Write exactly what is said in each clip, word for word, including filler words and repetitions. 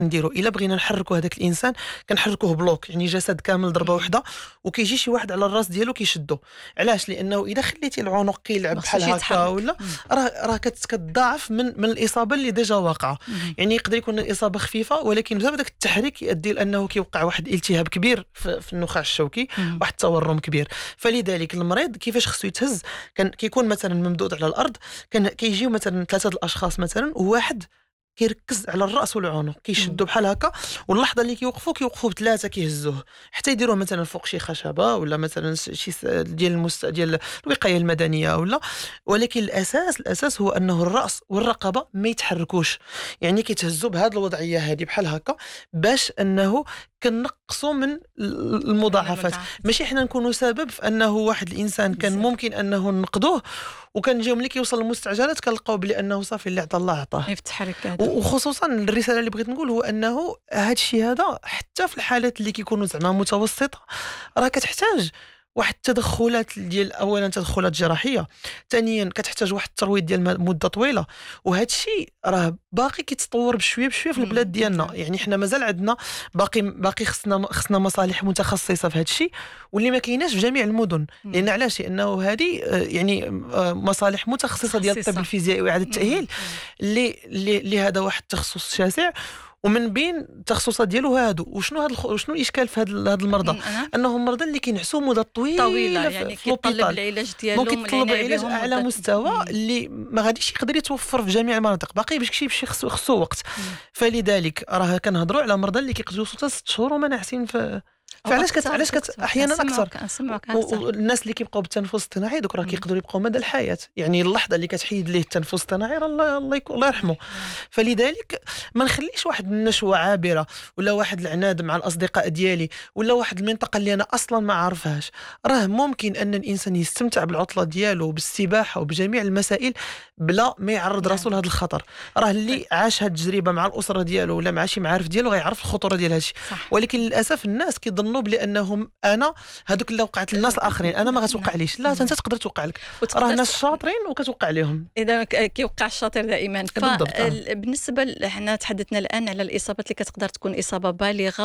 نديرو الا بغينا نحركوا هذاك الانسان كنحركوه بلوك، يعني جسد كامل ضربه واحده، وكيجي شي واحد على الراس ديالو كيشدو. علاش؟ لانه اذا خليتي العنق كيلعب بحال هكا ولا راه راه كتضاعف من من الاصابه اللي ديجا واقعه. يعني يقدر يكون الاصابه خفيفه، ولكن بسبب داك التحريك يؤدي لانه كيوقع واحد الالتهاب كبير في, في النخاع الشوكي، واحد التورم كبير. فلذلك المريض كيفاش خصو يتهز؟ كان كيكون مثلا ممدود على الارض، كان كيجيو مثلا ثلاثه الاشخاص مثلا، وواحد كيركز على الراس والعنق كيشدوا بحال هكا، واللحظه اللي كيوقفوا كيوقفوا بثلاثه كيهزوه حتى يديروه مثلا فوق شي خشبه ولا مثلا شي ديال المست... ديال الوقايه المدنيه ولا. ولكن الاساس الاساس هو انه الراس والرقبه ما يتحركوش، يعني كيتهزوا بهذه الوضعيه هذه بحال هكا باش انه كنقصوا من المضاعفات. ماشي حنا نكونوا سبب في انه واحد الانسان كان ممكن انه نقضوه، وكنجيو ملي كيوصل للمستعجلات كنلقاو بلي انه صافي اللي عطى الله عطاه يفتحرك. وخصوصا الرساله اللي بغيت نقول هو انه هذا الشيء هذا حتى في الحالات اللي كيكونوا زعما متوسطه راه كتحتاج واحد التدخلات ديال اولا تدخلات جراحيه، ثانيا كتحتاج واحد الترويض ديال مده طويله. وهذا الشيء راه باقي كيتطور بشويه بشويه في البلاد ديالنا. يعني حنا مازال عندنا باقي باقي خصنا خصنا مصالح متخصصه في هذا الشيء واللي ما كايناش في جميع المدن. لان علاش؟ لانه هذه يعني مصالح متخصصه ديال الطب الفيزيائي واعاده التاهيل اللي اللي هذا واحد التخصص شاسع، ومن بين التخصصات ديالو هادو. وشنو هاد الخ... شنو الاشكال في هاد هاد المرضى؟ انهم مرضى اللي كينعسوا مده طويله طويله، يعني كيطلب العلاج ديالهم، ممكن يطلب علاج اعلى مستوى اللي ما غاديش يقدر يتوفر في جميع المناطق، باقي باش شي بشي خصو خصو وقت. فلذلك راه كنهضروا على مرضى اللي كيقدروا يوصلوا ست شهور وما ناعسين في فعلاش كت... علاش كت... احيانا اكثر. والناس اللي كيبقاو بالتنفس الاصطناعي دوك راه كيقدروا يبقاو مدى الحياه، يعني اللحظه اللي كتحيد ليه التنفس الاصطناعي الله الله يكون الله يرحمه. فلذلك ما نخليش واحد النشوه عابره ولا واحد العناد مع الاصدقاء ديالي ولا واحد المنطقه اللي انا اصلا ما عارفهاش. راه ممكن ان الانسان يستمتع بالعطله ديالو بالسباحه وبجميع المسائل بلا ما يعرض راسو لهذا الخطر. راه اللي عاش هذه التجربه مع الاسره ديالو ولا مع شي معارف ديالو غيعرف الخطوره ديال هذا الشيء. ولكن للاسف الناس كيظنوا بلي انهم انا هذوك اللي وقعت للناس الاخرين انا ما غتوقع ليش. لا، انت تقدر توقع لك، راه ناس شاطرين وكتوقع لهم. اذا كيوقع الشاطر دائما. بالنسبه حنا تحدثنا الان على الاصابات اللي كتقدر تكون اصابه بالغه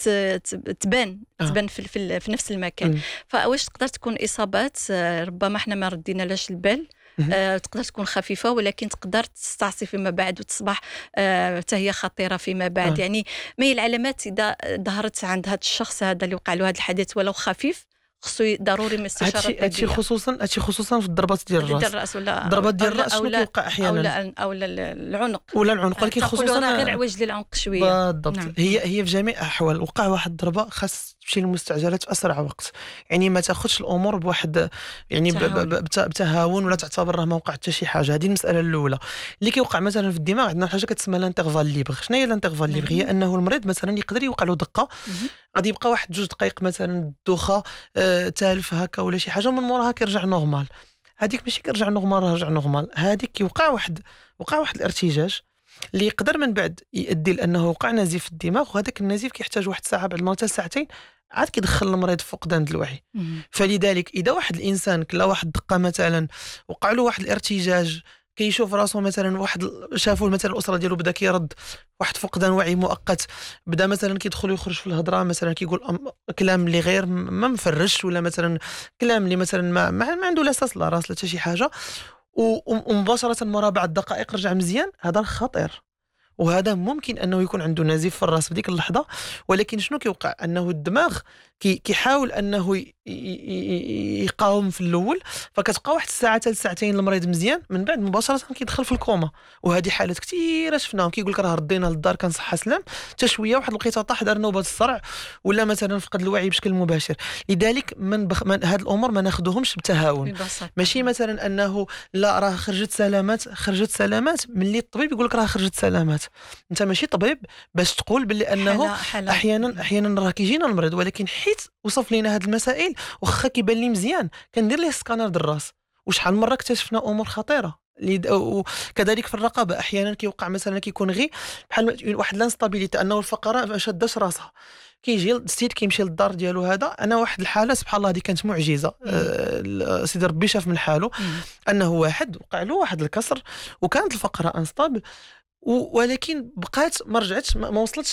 وكتبان آه. تبان في, في, في نفس المكان. فواش تقدر تكون اصابات ربما حنا ما ردينا لاش البال، آه، تقدر تكون خفيفة ولكن تقدر تستعصي فيما بعد وتصبح حتى آه، هي خطيرة فيما بعد. آه. يعني ما هي العلامات إذا ظهرت عند هذا الشخص هذا اللي وقع له هذا الحدث ولو خفيف خصو ضروري من استشارة طبية؟ هادشي خصوصا هادشي خصوصا في الضربات ديال الراس. الراس ولا ضربات ديال الراس شنو كيوقع احيانا او لا او لا العنق ولا العنق، ولكن خصوصا غير عوج للعنق شويه. بالضبط. نعم. هي هي في جميع الاحوال وقع واحد الضربه خاص تمشي للمستعجلات في اسرع وقت. يعني ما تاخذش الامور بواحد يعني بتهاون ولا تعتبر راه ما وقع حتى شي حاجه. هذه المساله الاولى. اللي كيوقع مثلا في الدماغ عندنا حاجه كتسمى لانترفال ليبر. شنو هي لانترفال ليبر؟ هي انه المريض مثلا يقدر يوقع له دقه غادي يبقى واحد جوج دقائق مثلا الدوخه آه تالف هكا ولا شي حاجه، من موراها كيرجع نورمال. هذيك ماشي كيرجع نورمال رجع نورمال، هذيك كيوقع واحد وقع واحد الارتجاج اللي يقدر من بعد يؤدي لانه وقع نزيف في الدماغ، وهذاك النزيف كيحتاج واحد ساعه بعد ما ساعتين عاد كيدخل المريض في فقدان الوعي. فلذلك اذا واحد الانسان كلا واحد دقه مثلا وقع له واحد الارتجاج كيشوف راسو مثلا واحد شافوا مثلا الاسره ديالو بدا كيرد واحد فقدان وعي مؤقت، بدا مثلا كيدخل ويخرج في الهضره مثلا كيقول كلام اللي غير ما مفرش ولا مثلا كلام اللي مثلا ما, ما عنده لا اساس لا راس لا حتى شي حاجه، ومباشره مورا بعد دقائق رجع مزيان، هذا خطير. وهذا ممكن انه يكون عنده نزيف في الراس في ديك اللحظه. ولكن شنو كيوقع؟ انه الدماغ كيحاول انه يقاوم في الاول، فكتبقى واحد الساعه حتى ساعتين المريض مزيان، من بعد مباشره كيدخل في الكوما. وهذه حالات كثيره شفناهم كيقول لك راه ردينا للدار كان صحه سلام، حتى شويه واحد الوقيته طاح دار نوبه الصرع ولا مثلا فقد الوعي بشكل مباشر. لذلك من, بخ... من هاد الامور ما ناخذوهمش بتهاون. ماشي مثلا انه لا راه خرجت سلامات خرجت سلامات ملي الطبيب يقول لك راه خرجت سلامات. انت ماشي طبيب باش تقول باللي انه حلا حلا. احيانا احيانا راه كيجينا المريض ولكن حيت وصف لينا هاد المسائل واخا كيبان لي مزيان كندير ليه سكانر د الراس. وشحال مره اكتشفنا امور خطيره. وكذلك في الرقبه احيانا كيوقع مثلا كيكون غير بحال واحد لانستابيليتي انه الفقره ما شاداش راسها، كيجي السيد كيمشي للدار ديالو. هذا انا واحد الحاله سبحان الله هذه كانت معجزه. أه سيدي ربي شاف من حاله انه واحد وقع له واحد الكسر وكانت الفقره انستابل، ولكن بقات ما رجعتش ما وصلتش